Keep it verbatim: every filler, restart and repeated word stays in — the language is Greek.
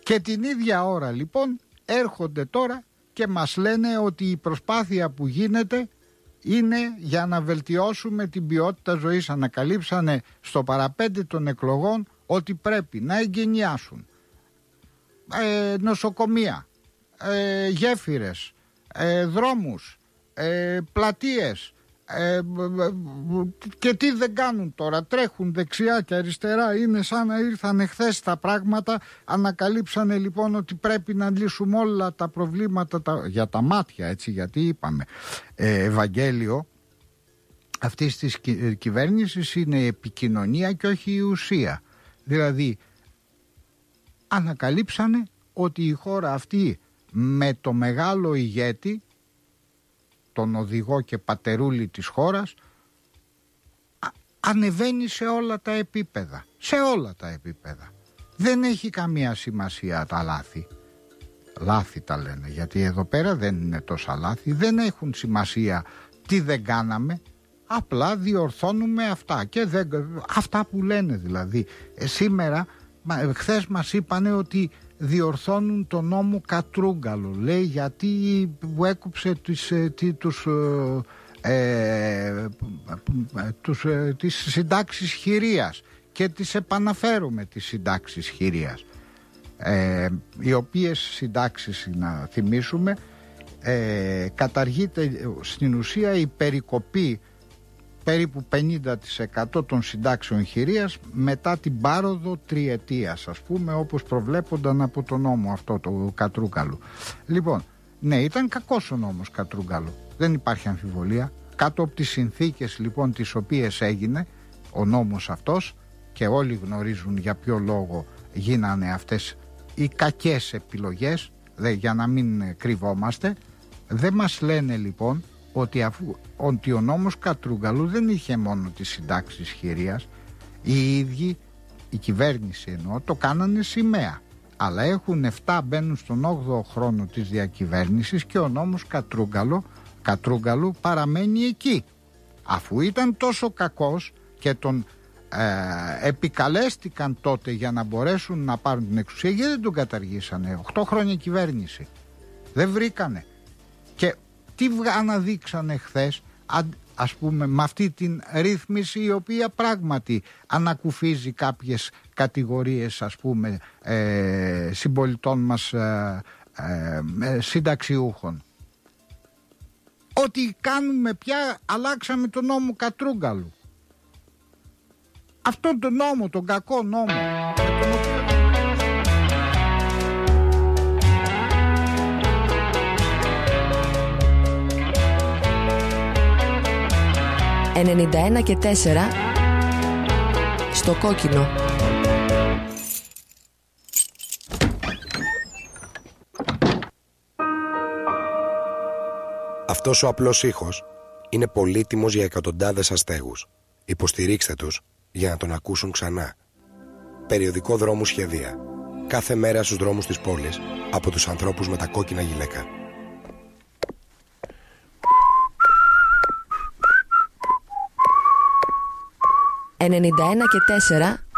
Και την ίδια ώρα λοιπόν έρχονται τώρα και μας λένε ότι η προσπάθεια που γίνεται είναι για να βελτιώσουμε την ποιότητα ζωής. Ανακαλύψανε στο παραπέντε των εκλογών ότι πρέπει να εγκαινιάσουν ε, νοσοκομεία, ε, γέφυρες, ε, δρόμους, ε, πλατείες, ε, και τι δεν κάνουν τώρα, τρέχουν δεξιά και αριστερά, είναι σαν να ήρθαν χθες τα πράγματα. Ανακαλύψανε λοιπόν ότι πρέπει να λύσουμε όλα τα προβλήματα τα, για τα μάτια, έτσι, γιατί είπαμε ε, Ευαγγέλιο αυτής της κυ, κυβέρνησης είναι η επικοινωνία και όχι η ουσία. Δηλαδή ανακαλύψανε ότι η χώρα αυτή με το μεγάλο ηγέτη, τον οδηγό και πατερούλη της χώρας, α, ανεβαίνει σε όλα τα επίπεδα. Σε όλα τα επίπεδα. Δεν έχει καμία σημασία τα λάθη. Λάθη τα λένε, γιατί εδώ πέρα δεν είναι τόσα λάθη. Δεν έχουν σημασία τι δεν κάναμε. Απλά διορθώνουμε αυτά. Και δεν, αυτά που λένε δηλαδή. Ε, σήμερα, χθες μας είπανε ότι διορθώνουν τον νόμο Κατρούγκαλο, λέει, γιατί που έκοψε τις, τους, ε, τους, ε, τις συντάξεις χειρίας και τις επαναφέρουμε τις συντάξεις χειρίας, ε, οι οποίες συντάξεις, να θυμίσουμε, ε, καταργείται στην ουσία η περικοπή περίπου πενήντα τοις εκατό των συντάξεων χειρίας μετά την πάροδο τριετίας, ας πούμε, όπως προβλέπονταν από τον νόμο αυτό το Κατρούγκαλου. Λοιπόν, ναι, ήταν κακός ο νόμος Κατρούγκαλου, δεν υπάρχει αμφιβολία. Κάτω από τις συνθήκες λοιπόν τις οποίες έγινε ο νόμος αυτός, και όλοι γνωρίζουν για ποιο λόγο γίνανε αυτές οι κακές επιλογές, δε, για να μην κρυβόμαστε. Δεν μας λένε λοιπόν ότι, αφού, ότι ο νόμος Κατρούγκαλου δεν είχε μόνο τις συντάξεις χειρίας. Οι ίδιοι, η κυβέρνηση εννοώ, το κάνανε σημαία. Αλλά έχουν εφτά, μπαίνουν στον όγδοο χρόνο της διακυβέρνησης και ο νόμος Κατρούγκαλου, Κατρούγκαλου παραμένει εκεί. Αφού ήταν τόσο κακός και τον ε, επικαλέστηκαν τότε για να μπορέσουν να πάρουν την εξουσία, γιατί δεν τον καταργήσανε? Οχτώ χρόνια κυβέρνηση. Δεν βρήκανε. Και τι αναδείξανε χθες, ας πούμε, με αυτή την ρύθμιση η οποία πράγματι ανακουφίζει κάποιες κατηγορίες, ας πούμε, ε, συμπολιτών μας, ε, ε, συνταξιούχων. Ότι κάνουμε πια, αλλάξαμε τον νόμο Κατρούγκαλου. Αυτόν τον νόμο, τον κακό νόμο. ενενήντα ένα και τέσσερα στο κόκκινο. Αυτός ο απλός ήχος είναι πολύτιμος για εκατοντάδες αστέγους. Υποστηρίξτε τους για να τον ακούσουν ξανά. Περιοδικό Δρόμου Σχεδία. Κάθε μέρα στους δρόμους της πόλης από τους ανθρώπους με τα κόκκινα γυλαίκα. ενενήντα ένα και τέσσερα